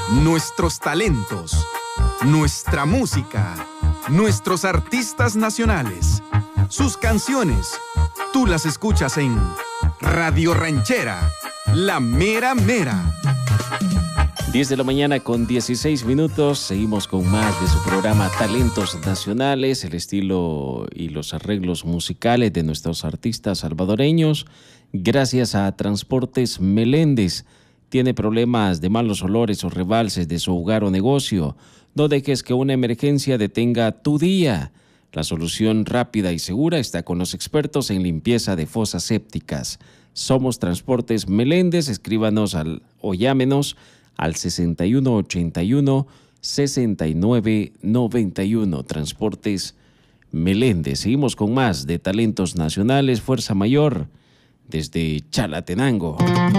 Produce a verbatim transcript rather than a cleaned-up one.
nuestros talentos, nuestra música, nuestros artistas nacionales, sus canciones. Tú las escuchas en Radio Ranchera, la mera mera. diez de la mañana con dieciséis minutos. Seguimos con más de su programa Talentos Nacionales, el estilo y los arreglos musicales de nuestros artistas salvadoreños. Gracias a Transportes Meléndez. ¿Tiene problemas de malos olores o rebalses de su hogar o negocio? No dejes que una emergencia detenga tu día. La solución rápida y segura está con los expertos en limpieza de fosas sépticas. Somos Transportes Meléndez. Escríbanos al, o llámenos al sesenta y uno ochenta y uno, sesenta y nueve noventa y uno. Transportes Meléndez. Seguimos con más de Talentos Nacionales. Fuerza Mayor desde Chalatenango.